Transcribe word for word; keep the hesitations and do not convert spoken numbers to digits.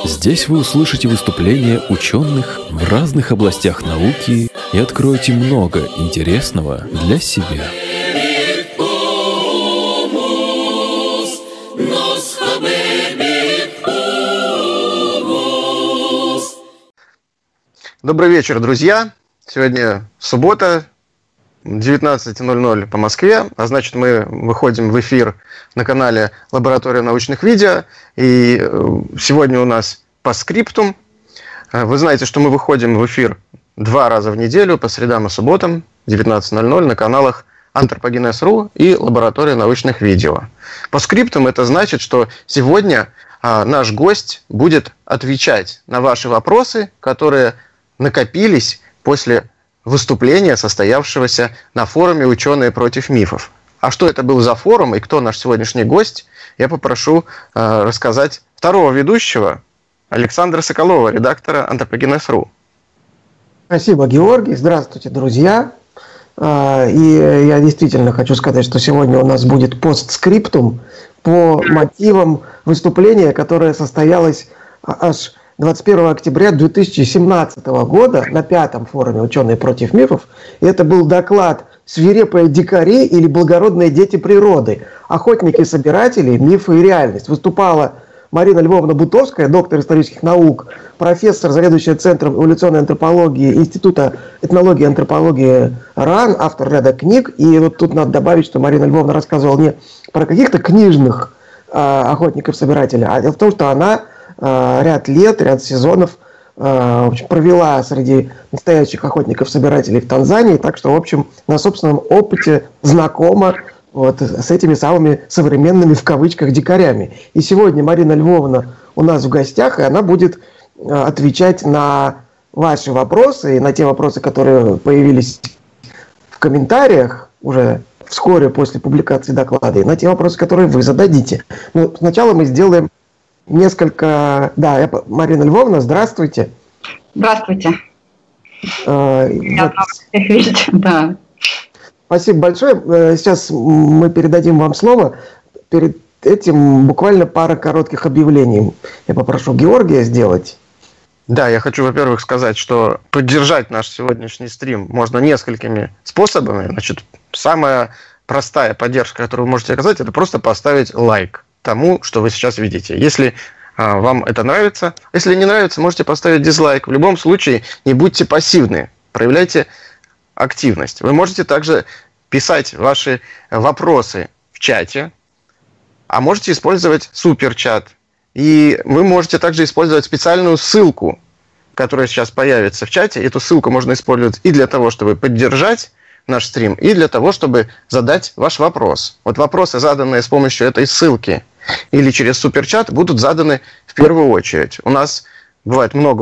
Здесь вы услышите выступления ученых в разных областях науки и откроете много интересного для себя. Добрый вечер, друзья. Сегодня суббота, девятнадцать ноль ноль по Москве, а значит, мы выходим в эфир на канале «Лаборатория научных видео». И сегодня у нас по скриптум. Вы знаете, что мы выходим в эфир два раза в неделю, по средам и субботам, девятнадцать ноль ноль, на каналах Антропогенез точка ру и «Лаборатория научных видео». По скриптум это значит, что сегодня наш гость будет отвечать на ваши вопросы, которые накопились после выступления, состоявшегося на форуме «Ученые против мифов». А что это был за форум и кто наш сегодняшний гость, я попрошу э, рассказать второго ведущего, Александра Соколова, редактора Антропогенез точка ру. Спасибо, Георгий. Здравствуйте, друзья. И я действительно хочу сказать, что сегодня у нас будет постскриптум по мотивам выступления, которое состоялось аж двадцать первого октября две тысячи семнадцатого года на пятом форуме «Ученые против мифов». И это был доклад «Свирепые дикари или благородные дети природы. Охотники-собиратели. Мифы и реальность». Выступала Марина Львовна Бутовская, доктор исторических наук, профессор, заведующая Центром эволюционной антропологии Института этнологии и антропологии РАН, автор ряда книг. И вот тут надо добавить, что Марина Львовна рассказывала не про каких-то книжных э, охотников-собирателей, а дело в том, что она ряд лет, ряд сезонов в общем, провела среди настоящих охотников-собирателей в Танзании, так что, в общем, на собственном опыте знакома вот с этими самыми современными, в кавычках, дикарями. И сегодня Марина Львовна у нас в гостях, и она будет отвечать на ваши вопросы и на те вопросы, которые появились в комментариях уже вскоре после публикации доклада, и на те вопросы, которые вы зададите. Но сначала мы сделаем Несколько... Да, я... Марина Львовна, здравствуйте. Здравствуйте. Э, Я вот... всех видеть, да. Спасибо большое. Сейчас мы передадим вам слово. Перед этим буквально пара коротких объявлений. Я попрошу Георгия сделать. Да, я хочу, во-первых, сказать, что поддержать наш сегодняшний стрим можно несколькими способами. Значит, самая простая поддержка, которую вы можете оказать, это просто поставить лайк тому, что вы сейчас видите. Если а, вам это нравится, если не нравится, можете поставить дизлайк. В любом случае, не будьте пассивны, проявляйте активность. Вы можете также писать ваши вопросы в чате, а можете использовать суперчат. И вы можете также использовать специальную ссылку, которая сейчас появится в чате. Эту ссылку можно использовать и для того, чтобы поддержать наш стрим, и для того, чтобы задать ваш вопрос. Вот вопросы, заданные с помощью этой ссылки или через суперчат, будут заданы в первую очередь. У нас бывает много